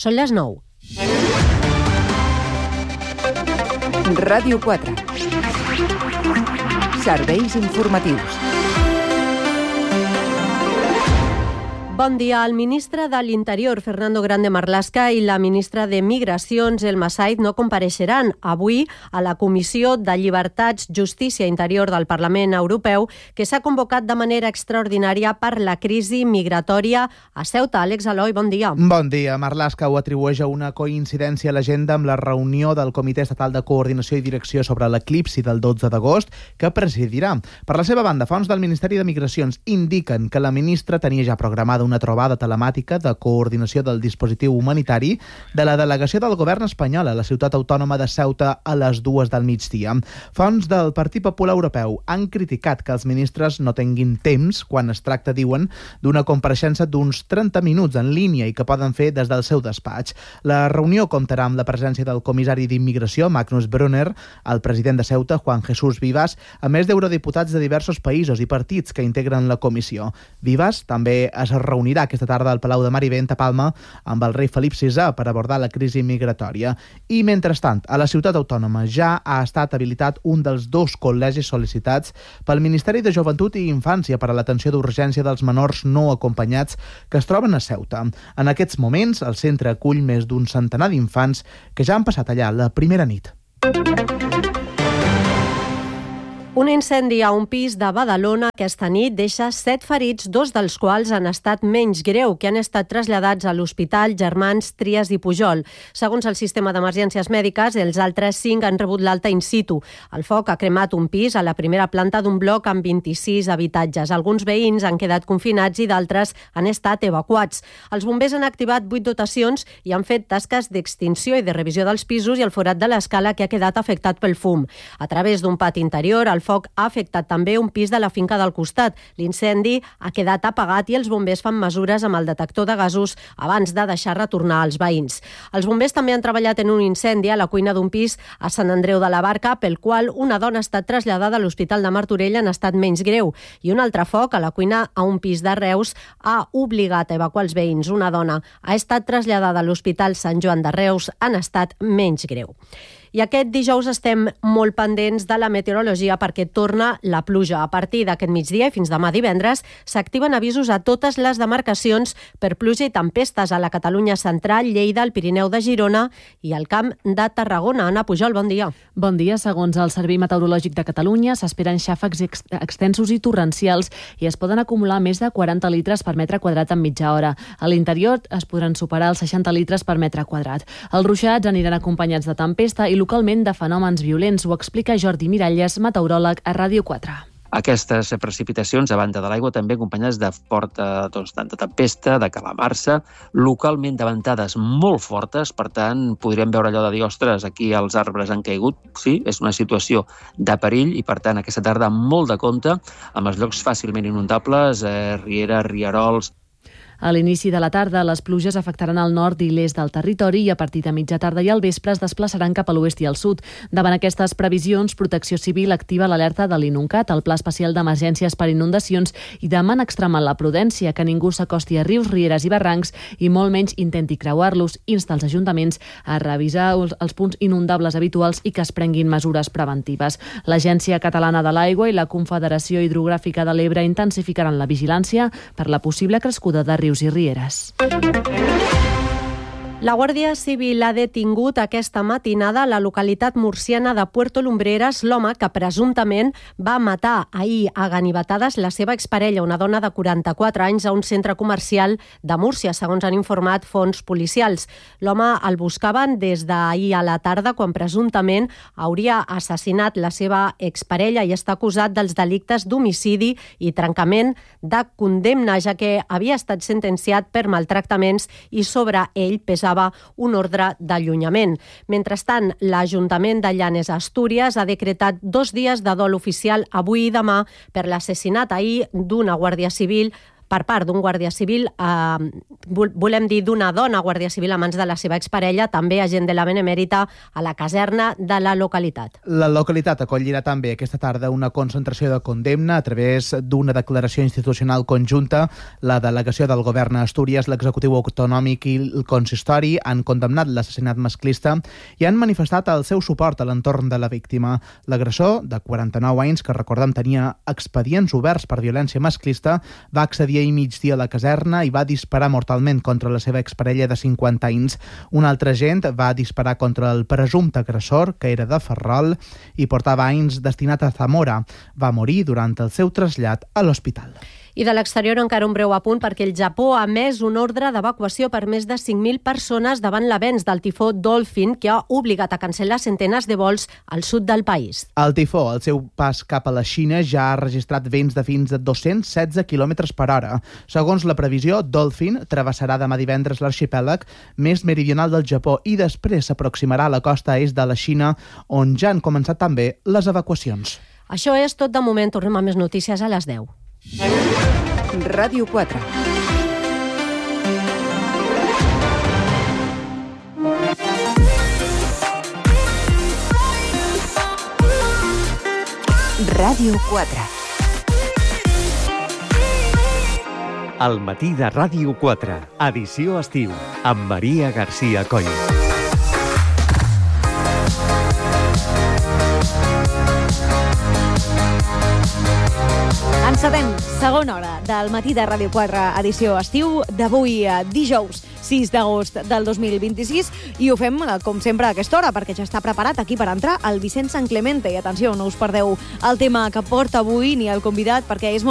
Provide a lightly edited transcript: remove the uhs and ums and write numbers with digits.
Són les 9. Ràdio 4. Serveis informatius. Bon dia. El ministre de l'Interior, Fernando Grande Marlaska, i la ministra de Migracions, Elma Said, no compareixeran avui a la Comissió de Llibertats, Justícia i Interior del Parlament Europeu, que s'ha convocat de manera extraordinària per la crisi migratòria a Ceuta. Àlex Aloi, bon dia. Bon dia. Marlaska ho atribueix a una coincidència a l'agenda amb la reunió del Comitè Estatal de Coordinació i Direcció sobre l'eclipsi del 12 d'agost, que presidirà. Per la seva banda, fonts del Ministeri de Migracions indiquen que la ministra tenia ja programada una trobada telemàtica de coordinació del dispositiu humanitari de la delegació del govern espanyol a la ciutat autònoma de Ceuta a les 2 del migdia. Fonts del Partit Popular Europeu han criticat que els ministres no tinguin temps quan es tracta, diuen, d'una compareixença d'uns 30 minuts en línia i que poden fer des del seu despatx. La reunió comptarà amb la presència del comissari d'Immigració, Magnus Brunner, el president de Ceuta, Juan Jesús Vivas, a més d'eurodiputats de diversos països i partits que integren la comissió. Vivas també es reunirà aquesta tarda al Palau de Marivent a Palma amb el rei Felip VI per abordar la crisi migratòria. I, mentrestant, a la ciutat autònoma ja ha estat habilitat un dels 2 col·legis sol·licitats pel Ministeri de Joventut i Infància per a l'atenció d'urgència dels menors no acompanyats que es troben a Ceuta. En aquests moments, el centre acull més d'un centenar d'infants que ja han passat allà la primera nit. Un incendi a un pis de Badalona aquesta nit deixa 7 ferits, 2 dels quals han estat menys greu, que han estat traslladats a l'Hospital Germans Trias i Pujol. Segons el sistema d'emergències mèdiques, els altres 5 han rebut l'alta in situ. El foc ha cremat un pis a la primera planta d'un bloc amb 26 habitatges. Alguns veïns han quedat confinats i d'altres han estat evacuats. Els bombers han activat 8 dotacions i han fet tasques d'extinció i de revisió dels pisos i el forat de l'escala que ha quedat afectat pel fum. A través d'un pati interior, el foc ha afectat també un pis de la finca del costat. L'incendi ha quedat apagat i els bombers fan mesures amb el detector de gasos abans de deixar retornar als veïns. Els bombers també han treballat en un incendi a la cuina d'un pis a Sant Andreu de la Barca, pel qual una dona ha estat traslladada a l'Hospital de Martorell en estat menys greu. I un altre foc a la cuina a un pis de Reus ha obligat a evacuar els veïns. Una dona ha estat traslladada a l'Hospital Sant Joan de Reus en estat menys greu. I aquest dijous estem molt pendents de la meteorologia perquè torna la pluja. A partir d'aquest migdia i fins demà divendres s'activen avisos a totes les demarcacions per pluja i tempestes a la Catalunya central, Lleida, el Pirineu de Girona i el Camp de Tarragona. Anna Pujol, bon dia. Bon dia. Segons el Servei Meteorològic de Catalunya, s'esperen xàfecs extensos i torrencials i es poden acumular més de 40 litres per metre quadrat en mitja hora. A l'interior es podran superar els 60 litres per metre quadrat. Els ruixats aniran acompanyats de tempesta i localment de fenòmens violents. Ho explica Jordi Miralles, meteoròleg a Ràdio 4. Aquestes precipitacions, a banda de l'aigua, també acompanyades de forta de tempesta, de calamarsa, localment de ventades molt fortes, per tant, podríem veure allò de dir, ostres, aquí els arbres han caigut. Sí, és una situació de perill i, per tant, aquesta tarda molt de compte amb els llocs fàcilment inundables, rieres, rierols. A l'inici de la tarda, les pluges afectaran el nord i l'est del territori i a partir de mitja tarda i al vespre es desplaçaran cap a l'oest i al sud. Davant aquestes previsions, Protecció Civil activa l'alerta de l'INUNCAT, el Pla Especial d'Emergències per Inundacions, i demana extremar la prudència, que ningú s'acosti a rius, rieres i barrancs i molt menys intenti creuar-los. Insta els ajuntaments a revisar els punts inundables habituals i que es prenguin mesures preventives. L'Agència Catalana de l'Aigua i la Confederació Hidrogràfica de l'Ebre intensificaran la vigilància per la possible crescuda de rius i rieres. La Guàrdia Civil ha detingut aquesta matinada a la localitat murciana de Puerto Lumbreras l'home que presumptament va matar ahir a ganivetades la seva exparella, una dona de 44 anys, a un centre comercial de Múrcia, segons han informat fonts policials. L'home el buscaven des d'ahir a la tarda, quan presumptament hauria assassinat la seva exparella i està acusat dels delictes d'homicidi i trencament de condemna, ja que havia estat sentenciat per maltractaments i sobre ell pesava un ordre d'allunyament. Mentrestant, l'Ajuntament de Llanes, Astúries, ha decretat 2 dies de dol oficial avui i demà per l'assassinat ahir d'una guàrdia civil per part d'un guàrdia civil, volem dir d'una dona guàrdia civil a mans de la seva exparella, també agent de la Benemèrita, a la caserna de la localitat. La localitat acollirà també aquesta tarda una concentració de condemna a través d'una declaració institucional conjunta. La delegació del govern a Astúries, l'executiu autonòmic i el consistori han condemnat l'assassinat masclista i han manifestat el seu suport a l'entorn de la víctima. L'agressor, de 49 anys, que recordem tenia expedients oberts per violència masclista, va accedir ahir migdia a la caserna i va disparar mortalment contra la seva exparella de 50 anys. Un altre agent va disparar contra el presumpte agressor, que era de Ferrol i portava anys destinat a Zamora. Va morir durant el seu trasllat a l'hospital. I de l'exterior encara un breu apunt perquè el Japó ha emès un ordre d'evacuació per més de 5.000 persones davant l'avenç del tifó Dolphin, que ha obligat a cancel·lar centenars de vols al sud del país. El tifó, al seu pas cap a la Xina, ja ha registrat vents de fins a 216 km per hora. Segons la previsió, Dolphin travessarà demà divendres l'arxipèlag més meridional del Japó i després s'aproximarà a la costa est de la Xina, on ja han començat també les evacuacions. Això és tot de moment. Tornem a més notícies a les 10. Ràdio 4. Ràdio 4. Al matí de Ràdio 4, edició estiu, amb Maria Garcia Coll. Encetem segona hora del matí de Ràdio 4, edició estiu d'avui dijous 6 d'agost del 2026 i ho fem, com sempre, a aquesta hora perquè ja està preparat aquí per entrar el Vicent Sanclemente. I atenció, no us perdeu el tema que porta avui ni el convidat perquè és